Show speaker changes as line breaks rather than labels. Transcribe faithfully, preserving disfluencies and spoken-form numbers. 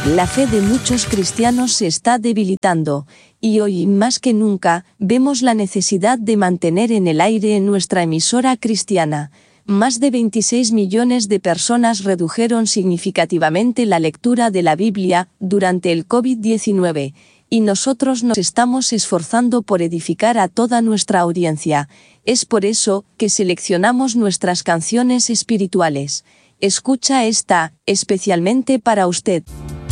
La fe de muchos cristianos se está debilitando, y hoy más que nunca, vemos la necesidad de mantener en el aire nuestra emisora cristiana. Más de veintiséis millones de personas redujeron significativamente la lectura de la Biblia durante el COVID diecinueve, y nosotros nos estamos esforzando por edificar a toda nuestra audiencia. Es por eso que seleccionamos nuestras canciones espirituales. Escucha esta, especialmente para usted.